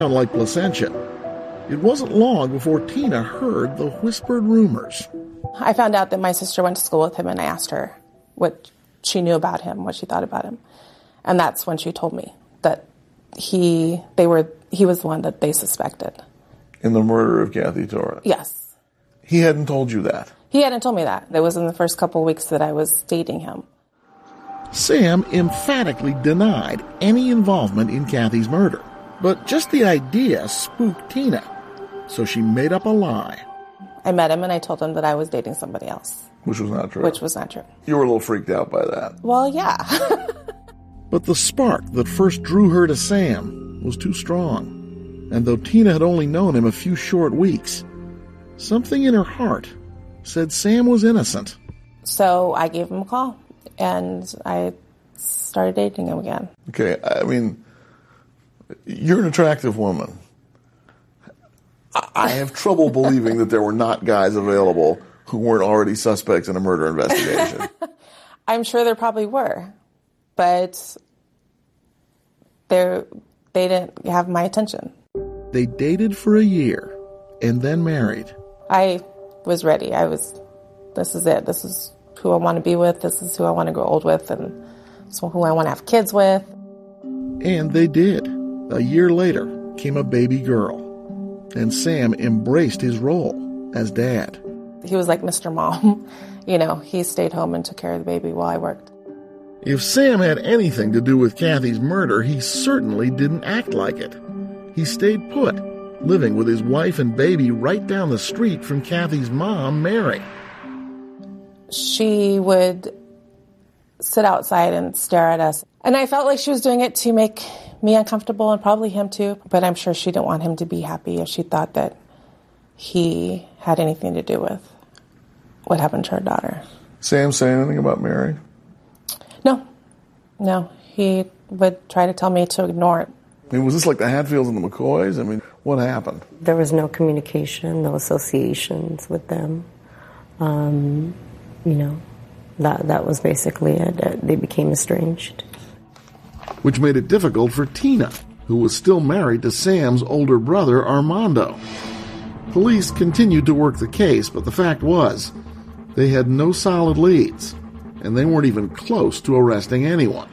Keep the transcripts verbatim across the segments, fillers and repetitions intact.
on Lake Placentia. It wasn't long before Tina heard the whispered rumors. I found out that my sister went to school with him, and I asked her what she knew about him, what she thought about him. And that's when she told me that he they were he was the one that they suspected. In the murder of Kathy Torres? Yes. He hadn't told you that? He hadn't told me that. It was in the first couple of weeks that I was dating him. Sam emphatically denied any involvement in Kathy's murder. But just the idea spooked Tina, so she made up a lie. I met him and I told him that I was dating somebody else. Which was not true. Which was not true. You were a little freaked out by that. Well, yeah. But the spark that first drew her to Sam was too strong. And though Tina had only known him a few short weeks, something in her heart said Sam was innocent. So I gave him a call, and I started dating him again. Okay, I mean, you're an attractive woman. I have trouble believing that there were not guys available who weren't already suspects in a murder investigation. I'm sure there probably were, but they they didn't have my attention. They dated for a year and then married. I was ready. I was, this is it. This is who I want to be with. This is who I want to grow old with, and this is who I want to have kids with. And they did. A year later came a baby girl, and Sam embraced his role as dad. He was like Mister Mom. You know, he stayed home and took care of the baby while I worked. If Sam had anything to do with Kathy's murder, he certainly didn't act like it. He stayed put, living with his wife and baby right down the street from Kathy's mom, Mary. She would sit outside and stare at us. And I felt like she was doing it to make me uncomfortable, and probably him too. But I'm sure she didn't want him to be happy if she thought that he had anything to do with what happened to her daughter. Sam say anything about Mary? No. No. He would try to tell me to ignore it. I mean, was this like the Hatfields and the McCoys? I mean, what happened? There was no communication, no associations with them. Um, you know, that that was basically it. They became estranged. Which made it difficult for Tina, who was still married to Sam's older brother, Armando. Police continued to work the case, but the fact was, they had no solid leads, and they weren't even close to arresting anyone.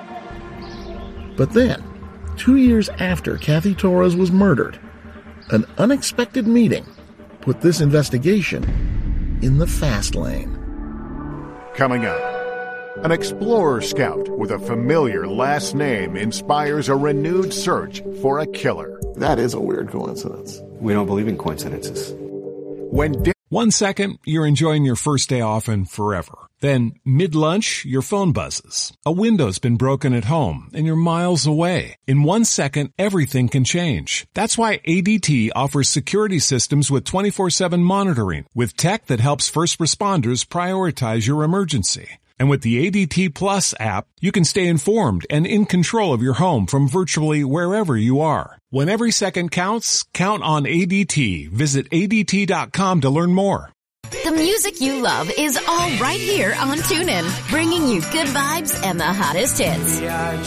But then, two years after Kathy Torres was murdered, an unexpected meeting put this investigation in the fast lane. Coming up, an explorer scout with a familiar last name inspires a renewed search for a killer. That is a weird coincidence. We don't believe in coincidences. When di- One second, you're enjoying your first day off and forever. Then, mid-lunch, your phone buzzes. A window's been broken at home, and you're miles away. In one second, everything can change. That's why A D T offers security systems with twenty-four seven monitoring, with tech that helps first responders prioritize your emergency. And with the A D T Plus app, you can stay informed and in control of your home from virtually wherever you are. When every second counts, count on A D T. Visit A D T dot com to learn more. The music you love is all right here on TuneIn, bringing you good vibes and the hottest hits.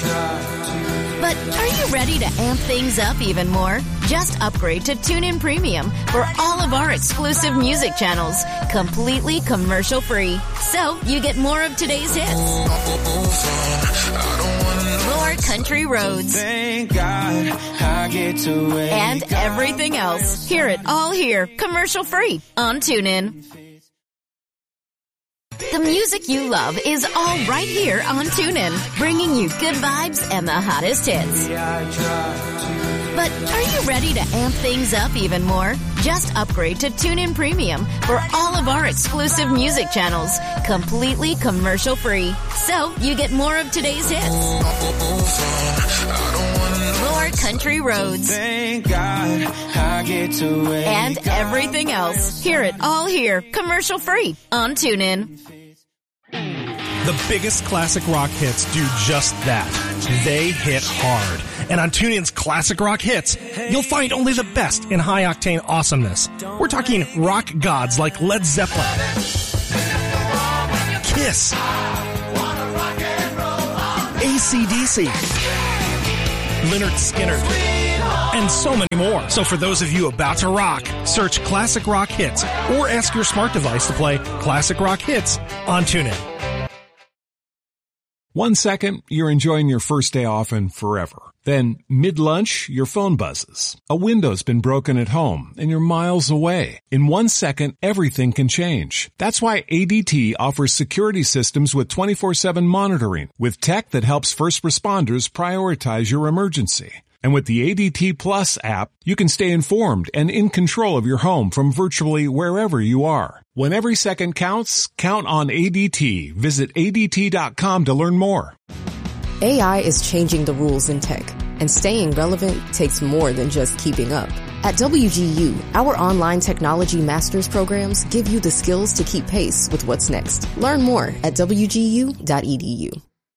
But are you ready to amp things up even more? Just upgrade to TuneIn Premium for all of our exclusive music channels, completely commercial-free. So you get more of today's hits, more country roads, Thank God I get to wake and everything else. Hear it all here, commercial-free on TuneIn. The music you love is all right here on TuneIn, bringing you good vibes and the hottest hits. But are you ready to amp things up even more? Just upgrade to TuneIn Premium for all of our exclusive music channels, completely commercial-free. So you get more of today's hits, more country roads, Thank God I get to wake and everything else. Hear it all here, commercial-free on TuneIn. The biggest classic rock hits do just that. They hit hard. And on TuneIn's Classic Rock Hits, you'll find only the best in high-octane awesomeness. We're talking rock gods like Led Zeppelin, Kiss, A C D C, Lynyrd Skynyrd, and so many more. So for those of you about to rock, search Classic Rock Hits or ask your smart device to play Classic Rock Hits on TuneIn. One second, you're enjoying your first day off and forever. Then, mid-lunch, your phone buzzes. A window's been broken at home and you're miles away. In one second, everything can change. That's why A D T offers security systems with twenty-four seven monitoring, with tech that helps first responders prioritize your emergency. And with the A D T Plus app, you can stay informed and in control of your home from virtually wherever you are. When every second counts, count on A D T. Visit A D T dot com to learn more. A I is changing the rules in tech, and staying relevant takes more than just keeping up. At W G U, our online technology master's programs give you the skills to keep pace with what's next. Learn more at W G U dot E D U.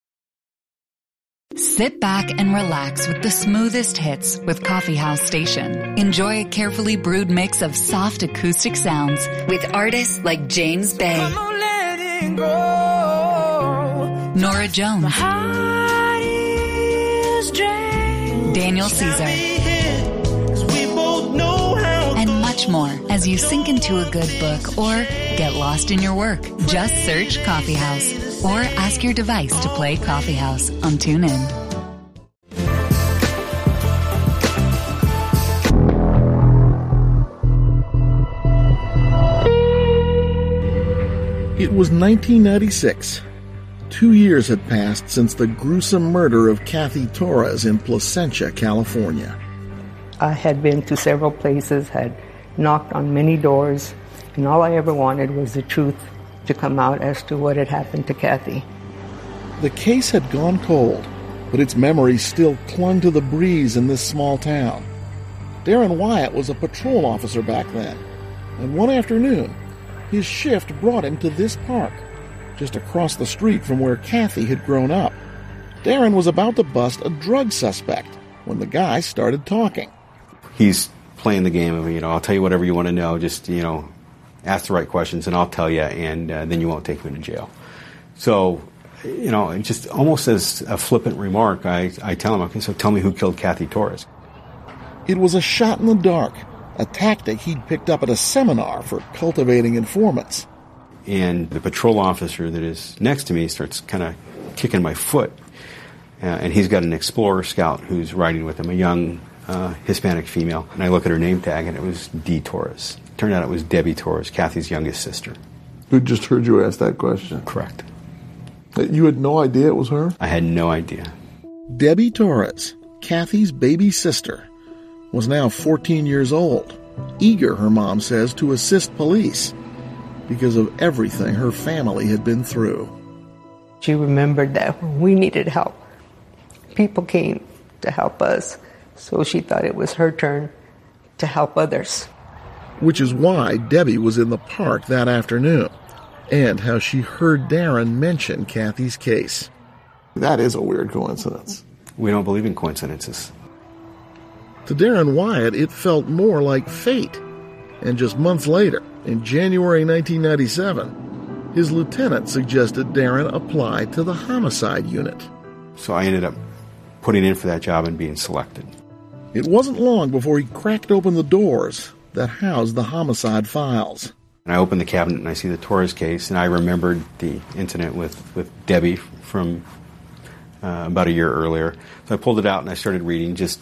Sit back and relax with the smoothest hits with Coffee House Station. Enjoy a carefully brewed mix of soft acoustic sounds with artists like James Bay, Nora Jones, Daniel Caesar, and much more as you sink into a good book or get lost in your work. Just search Coffee House or ask your device to play Coffee House on TuneIn. It was nineteen ninety-six. Two years had passed since the gruesome murder of Kathy Torres in Placentia, California. I had been to several places, had knocked on many doors, and all I ever wanted was the truth to come out as to what had happened to Kathy. The case had gone cold, but its memories still clung to the breeze in this small town. Darren Wyatt was a patrol officer back then, and one afternoon, his shift brought him to this park, just across the street from where Kathy had grown up. Darren was about to bust a drug suspect when the guy started talking. He's playing the game of, you know, I'll tell you whatever you want to know, just, you know, ask the right questions and I'll tell you, and uh, then you won't take me to jail. So, you know, just almost as a flippant remark, I, I tell him, okay, so tell me who killed Kathy Torres. It was a shot in the dark, a tactic he'd picked up at a seminar for cultivating informants. And the patrol officer that is next to me starts kind of kicking my foot. Uh, and he's got an Explorer Scout who's riding with him, a young uh, Hispanic female. And I look at her name tag, and it was D. Torres. Turned out it was Debbie Torres, Kathy's youngest sister. Who just heard you ask that question? Correct. You had no idea it was her? I had no idea. Debbie Torres, Kathy's baby sister, was now fourteen years old, eager, her mom says, to assist police because of everything her family had been through. She remembered that when we needed help, people came to help us, so she thought it was her turn to help others. Which is why Debbie was in the park that afternoon, and how she heard Darren mention Kathy's case. That is a weird coincidence. We don't believe in coincidences. To Darren Wyatt, it felt more like fate. And just months later, in January nineteen ninety-seven, his lieutenant suggested Darren apply to the homicide unit. So I ended up putting in for that job and being selected. It wasn't long before he cracked open the doors that housed the homicide files. And I opened the cabinet and I see the Torres case, and I remembered the incident with, with Debbie from uh, about a year earlier. So I pulled it out and I started reading just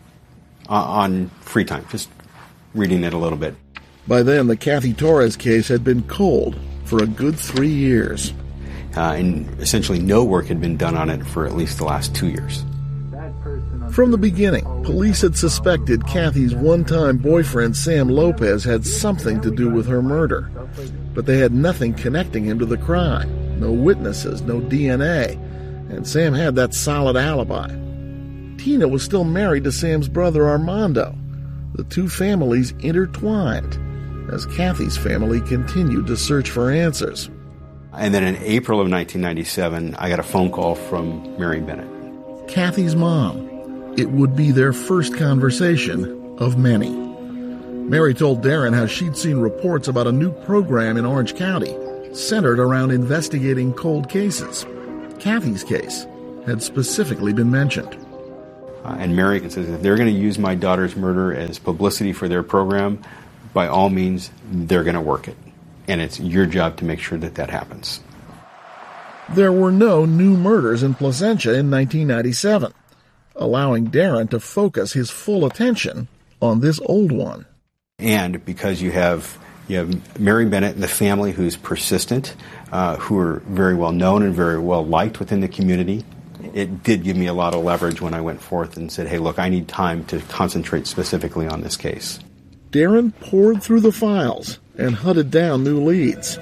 on free time, just reading it a little bit. By then, the Kathy Torres case had been cold for a good three years. Uh, and essentially no work had been done on it for at least the last two years. From the beginning, police had suspected Kathy's one-time boyfriend, Sam Lopez, had something to do with her murder. But they had nothing connecting him to the crime. No witnesses, no D N A. And Sam had that solid alibi. Tina was still married to Sam's brother, Armando. The two families intertwined as Kathy's family continued to search for answers. And then in April of nineteen ninety-seven, I got a phone call from Mary Bennett. Kathy's mom. It would be their first conversation of many. Mary told Darren how she'd seen reports about a new program in Orange County centered around investigating cold cases. Kathy's case had specifically been mentioned. Uh, and Mary says, if they're going to use my daughter's murder as publicity for their program, by all means, they're going to work it. And it's your job to make sure that that happens. There were no new murders in Placentia in nineteen ninety-seven, allowing Darren to focus his full attention on this old one. And because you have you have Mary Bennett and the family who's persistent, uh, who are very well known and very well liked within the community, it did give me a lot of leverage when I went forth and said, hey, look, I need time to concentrate specifically on this case. Darren poured through the files and hunted down new leads.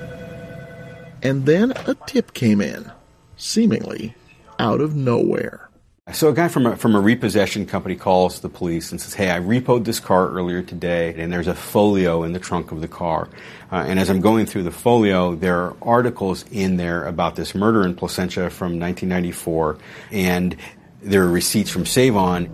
And then a tip came in, seemingly out of nowhere. So a guy from a, from a repossession company calls the police and says, hey, I repoed this car earlier today, and there's a folio in the trunk of the car. Uh, and as I'm going through the folio, there are articles in there about this murder in Placentia from nineteen ninety-four, and there are receipts from Save-On.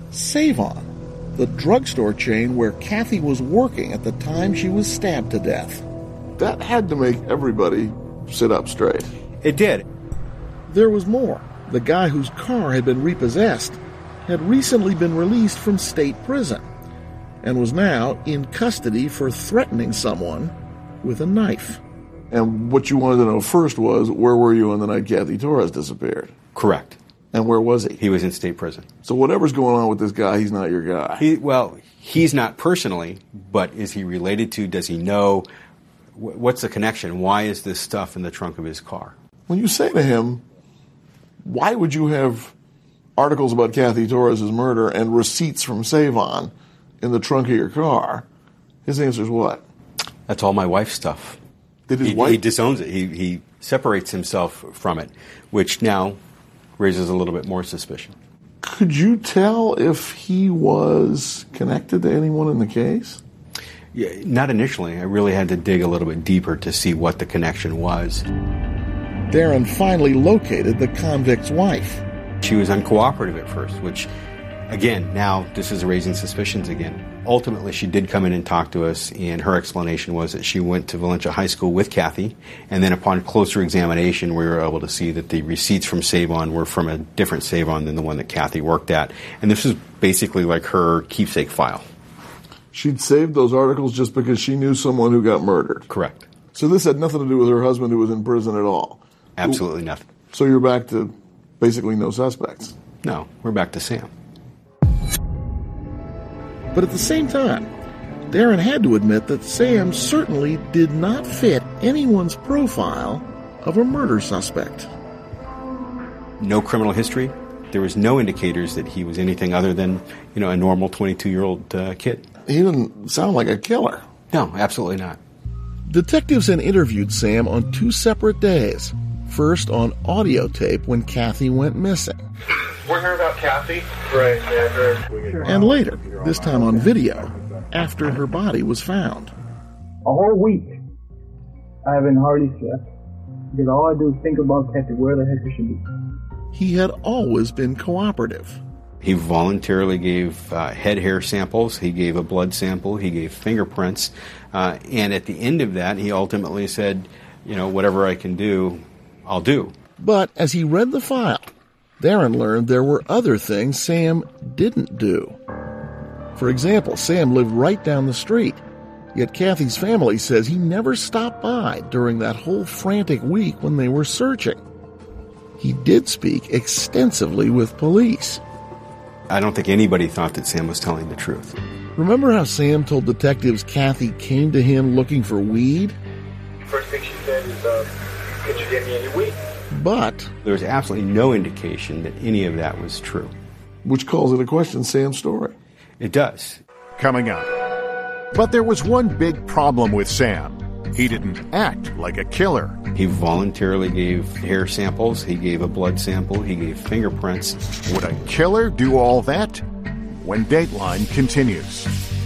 Save-On, the drugstore chain where Kathy was working at the time she was stabbed to death. That had to make everybody sit up straight. It did. There was more. The guy whose car had been repossessed had recently been released from state prison and was now in custody for threatening someone with a knife. And what you wanted to know first was, where were you on the night Kathy Torres disappeared? Correct. And where was he? He was in state prison. So whatever's going on with this guy, he's not your guy. He, well, he's not personally, but is he related to, does he know, what's the connection? Why is this stuff in the trunk of his car? When you say to him, why would you have articles about Kathy Torres' murder and receipts from Save-On in the trunk of your car? His answer is what? That's all my wife's stuff. Did his he, wife? He disowns it. He, he separates himself from it, which now raises a little bit more suspicion. Could you tell if he was connected to anyone in the case? Yeah, not initially. I really had to dig a little bit deeper to see what the connection was. Darren finally located the convict's wife. She was uncooperative at first, which, again, now this is raising suspicions again. Ultimately, she did come in and talk to us, and her explanation was that she went to Valencia High School with Kathy, and then upon closer examination, we were able to see that the receipts from Save-On were from a different Save-On than the one that Kathy worked at. And this was basically like her keepsake file. She'd saved those articles just because she knew someone who got murdered. Correct. So this had nothing to do with her husband who was in prison at all? Absolutely nothing. So you're back to basically no suspects? No, we're back to Sam. But at the same time, Darren had to admit that Sam certainly did not fit anyone's profile of a murder suspect. No criminal history. There was no indicators that he was anything other than, you know, a normal twenty-two-year-old uh, kid. He didn't sound like a killer. No, absolutely not. Detectives had interviewed Sam on two separate days. First on audio tape when Kathy went missing. We're here about Kathy. Right, yeah. And later, this time on video, after her body was found. A whole week, I haven't hardly slept. Because all I do is think about Kathy, where the heck she should be. He had always been cooperative. He voluntarily gave uh, head hair samples, he gave a blood sample, he gave fingerprints, uh, and at the end of that, he ultimately said, you know, whatever I can do, I'll do. But as he read the file, Darren learned there were other things Sam didn't do. For example, Sam lived right down the street, yet Kathy's family says he never stopped by during that whole frantic week when they were searching. He did speak extensively with police. I don't think anybody thought that Sam was telling the truth. Remember how Sam told detectives Kathy came to him looking for weed? First thing she said is, uh, could you get me any weed? But there was absolutely no indication that any of that was true. Which calls into question Sam's story. It does. Coming up. But there was one big problem with Sam. He didn't act like a killer. He voluntarily gave hair samples, he gave a blood sample, he gave fingerprints. Would a killer do all that? When Dateline continues.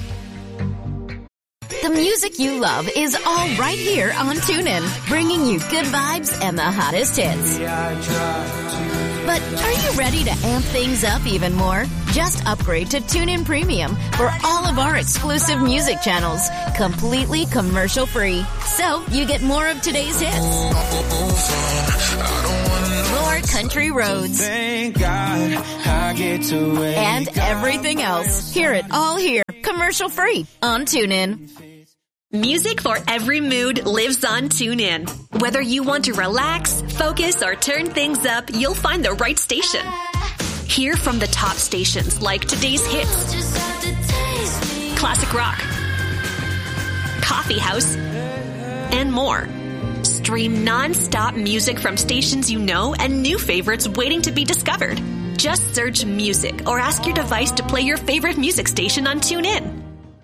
The music you love is all right here on TuneIn, bringing you good vibes and the hottest hits. But are you ready to amp things up even more? Just upgrade to TuneIn Premium for all of our exclusive music channels, completely commercial-free. So you get more of today's hits, more More country roads. Thank God I get to wake And everything else. Hear it all here. Commercial free on TuneIn. Music for every mood lives on TuneIn. Whether you want to relax, focus, or turn things up, you'll find the right station. Hear from the top stations like today's hits, classic rock, coffee house, and more. Stream non-stop music from stations you know and new favorites waiting to be discovered. Just search music or ask your device to play your favorite music station on TuneIn.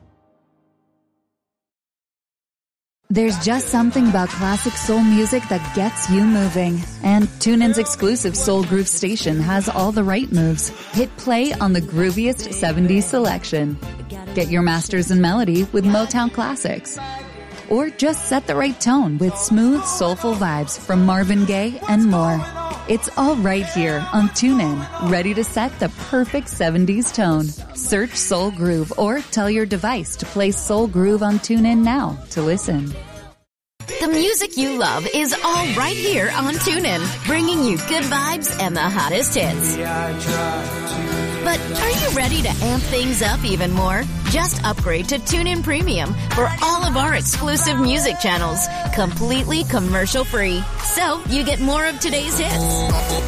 There's just something about classic soul music that gets you moving. And TuneIn's exclusive Soul Groove station has all the right moves. Hit play on the grooviest seventies selection. Get your masters in melody with Motown classics. Or just set the right tone with smooth, soulful vibes from Marvin Gaye and more. It's all right here on TuneIn, ready to set the perfect seventies tone. Search Soul Groove or tell your device to play Soul Groove on TuneIn now to listen. The music you love is all right here on TuneIn, bringing you good vibes and the hottest hits. But are you ready to amp things up even more? Just upgrade to TuneIn Premium for all of our exclusive music channels, completely commercial free. So you get more of today's hits,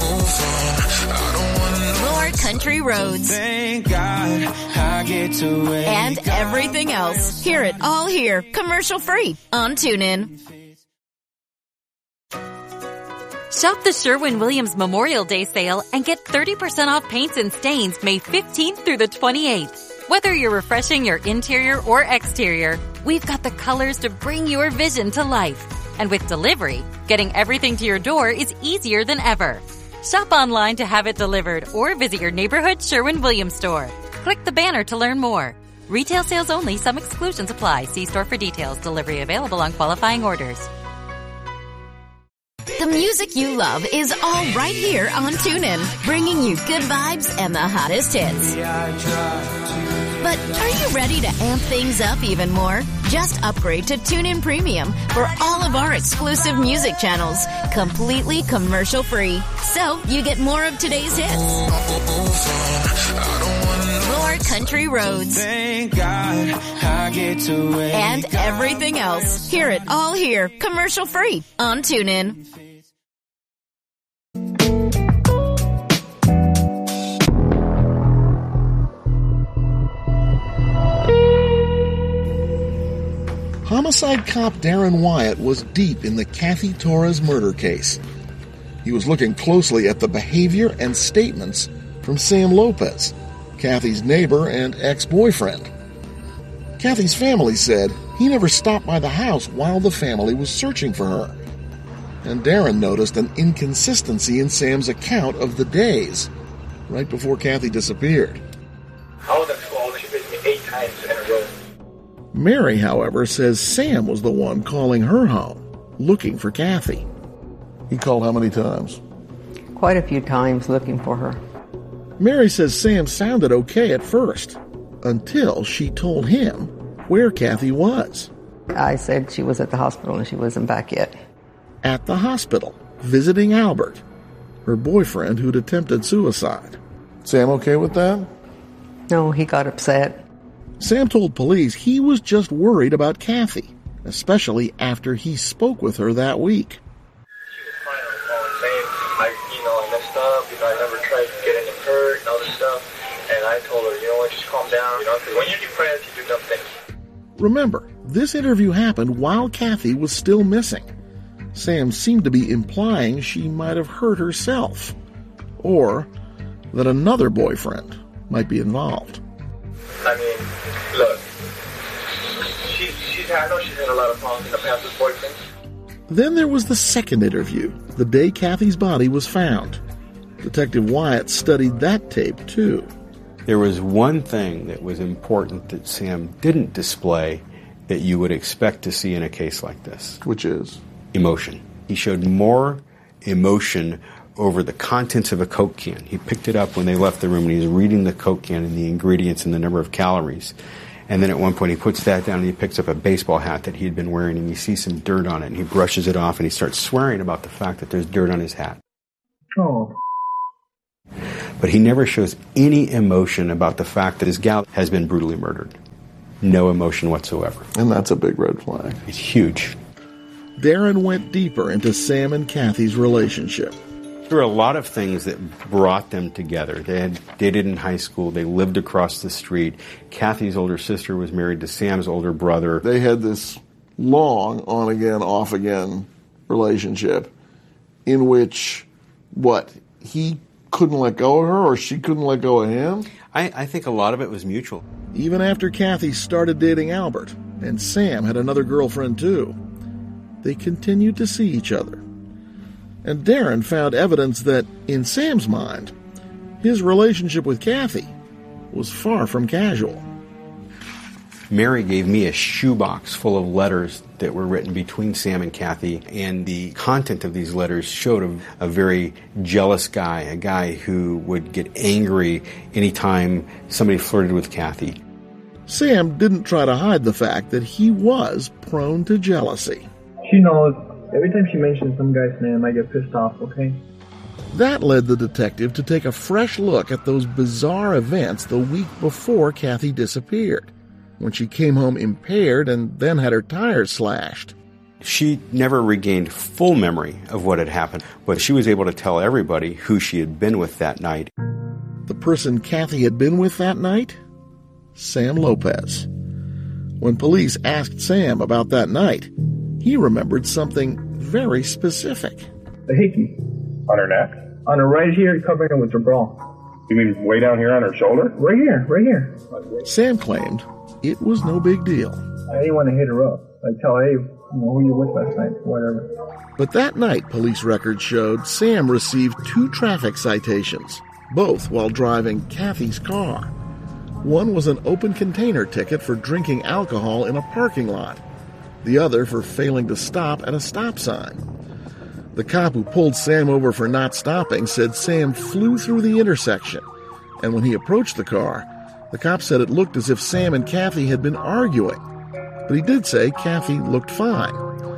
more country roads, Thank God I get to wake and everything else. Hear it all here, commercial free on TuneIn. Shop the Sherwin-Williams Memorial Day sale and get thirty percent off paints and stains May fifteenth through the twenty-eighth. Whether you're refreshing your interior or exterior, we've got the colors to bring your vision to life. And with delivery, getting everything to your door is easier than ever. Shop online to have it delivered or visit your neighborhood Sherwin-Williams store. Click the banner to learn more. Retail sales only. Some exclusions apply. See store for details. Delivery available on qualifying orders. The music you love is all right here on TuneIn, bringing you good vibes and the hottest hits. But are you ready to amp things up even more? Just upgrade to TuneIn Premium for all of our exclusive music channels, completely commercial free. So you get more of today's hits, more country roads, Thank God I get to wake and everything else. Hear it all here, commercial free on TuneIn. Homicide cop Darren Wyatt was deep in the Kathy Torres murder case. He was looking closely at the behavior and statements from Sam Lopez, Kathy's neighbor and ex-boyfriend. Kathy's family said he never stopped by the house while the family was searching for her. And Darren noticed an inconsistency in Sam's account of the days right before Kathy disappeared. I was at school. She visited me eight times in a row. Mary, however, says Sam was the one calling her home, looking for Kathy. He called how many times? Quite a few times looking for her. Mary says Sam sounded okay at first, until she told him where Kathy was. I said she was at the hospital and she wasn't back yet. At the hospital, visiting Albert, her boyfriend who'd attempted suicide. Sam okay with that? No, he got upset. Sam told police he was just worried about Kathy, especially after he spoke with her that week. She was crying on the phone saying, I, you know, I messed up, you know, I never tried to get any hurt and all this stuff. And I told her, you know what, just calm down, you know, because when you're depressed, you do dumb things. Remember, this interview happened while Kathy was still missing. Sam seemed to be implying she might have hurt herself, or that another boyfriend might be involved. I mean, look, she, she's had, I know she's had a lot of problems in the past with boyfriends. Then there was the second interview, the day Kathy's body was found. Detective Wyatt studied that tape, too. There was one thing that was important that Sam didn't display that you would expect to see in a case like this. Which is? Emotion. He showed more emotion over the contents of a Coke can. He picked it up when they left the room and he was reading the Coke can and the ingredients and the number of calories. And then at one point he puts that down and he picks up a baseball hat that he had been wearing and he sees some dirt on it and he brushes it off and he starts swearing about the fact that there's dirt on his hat. Oh. But he never shows any emotion about the fact that his gal has been brutally murdered. No emotion whatsoever. And that's a big red flag. It's huge. Darren went deeper into Sam and Kathy's relationship. There were a lot of things that brought them together. They had dated in high school. They lived across the street. Kathy's older sister was married to Sam's older brother. They had this long on-again, off-again relationship in which, what, he couldn't let go of her or she couldn't let go of him? I, I think a lot of it was mutual. Even after Kathy started dating Albert, and Sam had another girlfriend too, they continued to see each other. And Darren found evidence that, in Sam's mind, his relationship with Kathy was far from casual. Mary gave me a shoebox full of letters that were written between Sam and Kathy, and the content of these letters showed a, a very jealous guy, a guy who would get angry anytime somebody flirted with Kathy. Sam didn't try to hide the fact that he was prone to jealousy. She knows. Every time she mentions some guy's name, I get pissed off, okay? That led the detective to take a fresh look at those bizarre events the week before Kathy disappeared, when she came home impaired and then had her tires slashed. She never regained full memory of what had happened, but she was able to tell everybody who she had been with that night. The person Kathy had been with that night? Sam Lopez. When police asked Sam about that night, he remembered something very specific. The hickey. On her neck? On her right here, covering her with her bra. You mean way down here on her shoulder? Right here, right here. Sam claimed it was no big deal. I didn't want to hit her up. I tell her, hey, you know, who you with last night, whatever. But that night, police records showed Sam received two traffic citations, both while driving Kathy's car. One was an open container ticket for drinking alcohol in a parking lot. The other for failing to stop at a stop sign. The cop who pulled Sam over for not stopping said Sam flew through the intersection, and when he approached the car, the cop said it looked as if Sam and Kathy had been arguing. But he did say Kathy looked fine.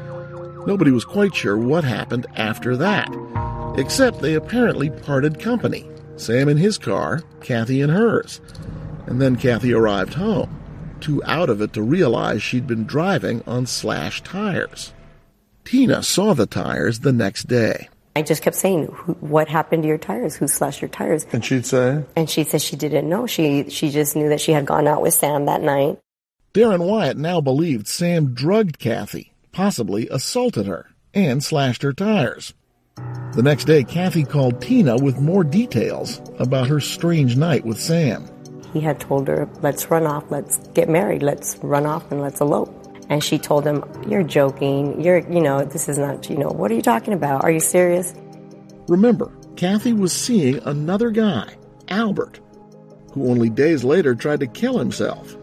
Nobody was quite sure what happened after that, except they apparently parted company. Sam in his car, Kathy in hers. And then Kathy arrived home, too out of it to realize she'd been driving on slashed tires. Tina saw the tires the next day. I just kept saying, what happened to your tires? Who slashed your tires? And she'd say? And she said she didn't know. She she just knew that she had gone out with Sam that night. Darren Wyatt now believed Sam drugged Kathy, possibly assaulted her, and slashed her tires. The next day, Kathy called Tina with more details about her strange night with Sam. He had told her, let's run off, let's get married, let's run off and let's elope. And she told him, you're joking, you're, you know, this is not, you know, what are you talking about? Are you serious? Remember, Kathy was seeing another guy, Albert, who only days later tried to kill himself.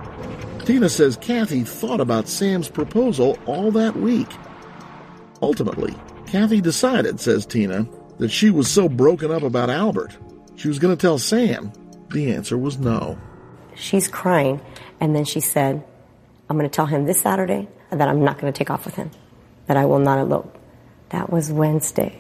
Tina says Kathy thought about Sam's proposal all that week. Ultimately, Kathy decided, says Tina, that she was so broken up about Albert, she was going to tell Sam. The answer was no. She's crying, and then she said, I'm going to tell him this Saturday that I'm not going to take off with him, that I will not elope. That was Wednesday.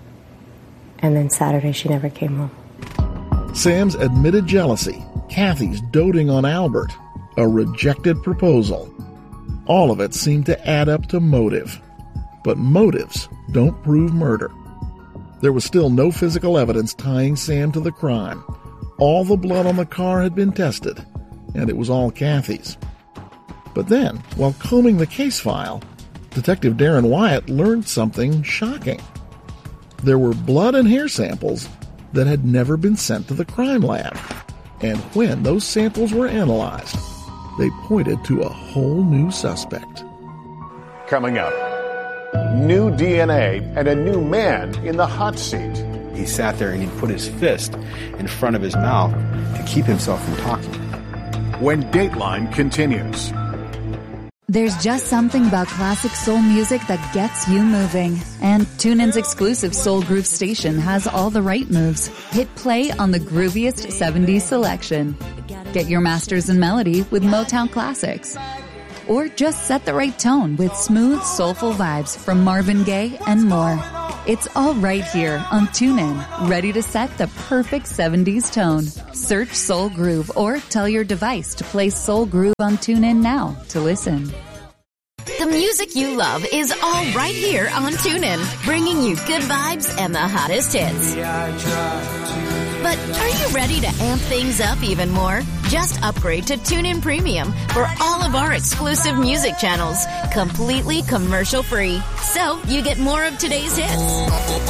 And then Saturday, she never came home. Sam's admitted jealousy, Kathy's doting on Albert, a rejected proposal. All of it seemed to add up to motive. But motives don't prove murder. There was still no physical evidence tying Sam to the crime. All the blood on the car had been tested, and it was all Kathy's. But then, while combing the case file, Detective Darren Wyatt learned something shocking. There were blood and hair samples that had never been sent to the crime lab. And when those samples were analyzed, they pointed to a whole new suspect. Coming up, new D N A and a new man in the hot seat. He sat there and he'd put his fist in front of his mouth to keep himself from talking. When Dateline continues. There's just something about classic soul music that gets you moving. And TuneIn's exclusive Soul Groove station has all the right moves. Hit play on the grooviest seventies selection. Get your masters in melody with Motown classics. Or just set the right tone with smooth, soulful vibes from Marvin Gaye and more. It's all right here on TuneIn, ready to set the perfect seventies tone. Search Soul Groove or tell your device to play Soul Groove on TuneIn now to listen. The music you love is all right here on TuneIn, bringing you good vibes and the hottest hits. But are you ready to amp things up even more? Just upgrade to TuneIn Premium for all of our exclusive music channels, completely commercial-free. So you get more of today's hits,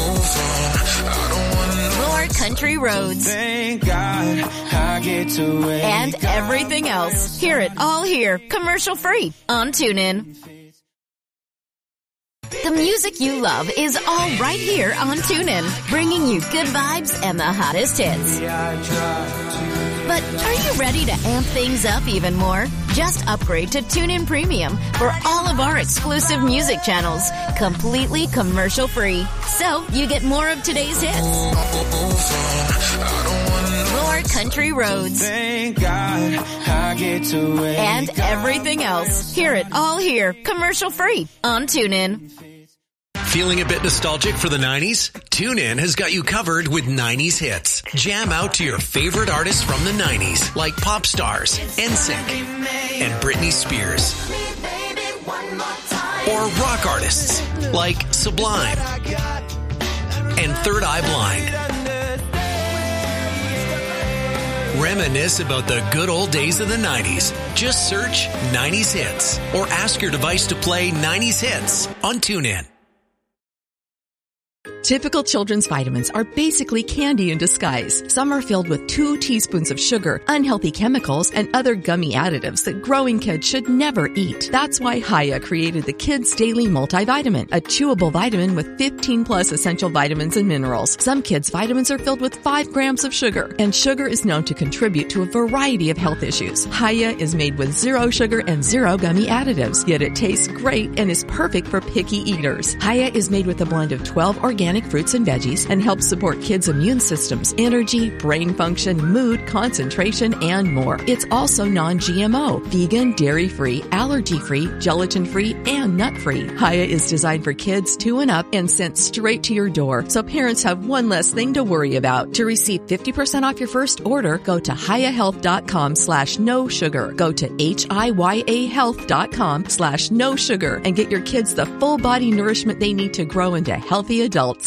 more country roads, Thank God I get to wake and everything else. Hear it all here, commercial-free on TuneIn. The music you love is all right here on TuneIn, bringing you good vibes and the hottest hits. But are you ready to amp things up even more? Just upgrade to TuneIn Premium for all of our exclusive music channels, completely commercial-free. So you get more of today's hits, more country roads, Thank God I get to wake and everything else. Hear it all here, commercial-free on TuneIn. Feeling a bit nostalgic for the nineties? TuneIn has got you covered with nineties hits. Jam out to your favorite artists from the nineties, like pop stars, N Sync, and Britney Spears. Or rock artists, like Sublime and Third Eye Blind. Reminisce about the good old days of the nineties. Just search nineties hits or ask your device to play nineties hits on TuneIn. Typical children's vitamins are basically candy in disguise. Some are filled with two teaspoons of sugar, unhealthy chemicals, and other gummy additives that growing kids should never eat. That's why Hiya created the Kids Daily Multivitamin, a chewable vitamin with fifteen plus essential vitamins and minerals. Some kids' vitamins are filled with five grams of sugar, and sugar is known to contribute to a variety of health issues. Hiya is made with zero sugar and zero gummy additives, yet it tastes great and is perfect for picky eaters. Hiya is made with a blend of twelve organic fruits and veggies and helps support kids' immune systems, energy, brain function, mood, concentration, and more. It's also non-G M O, vegan, dairy-free, allergy-free, gelatin-free, and nut-free. Hiya is designed for kids two and up and sent straight to your door, so parents have one less thing to worry about. To receive fifty percent off your first order, go to hiyahealth.com slash no sugar. Go to H-I-Y-A health.com slash no sugar and get your kids the full body nourishment they need to grow into healthy adults.